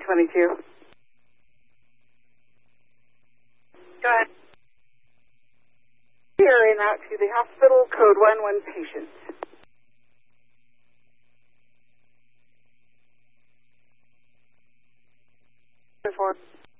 922. Go ahead. Here en route to the hospital, code 11 patients. Before.